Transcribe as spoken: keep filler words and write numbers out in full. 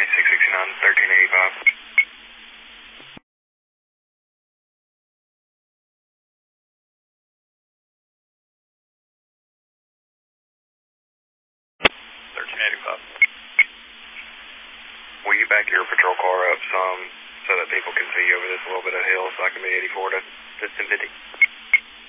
twenty-six sixty-nine, thirteen eighty-five. thirteen eighty-five. Will you back your patrol car up some so that people can see over this little bit of hill so I can be eighty-four to ten fifty?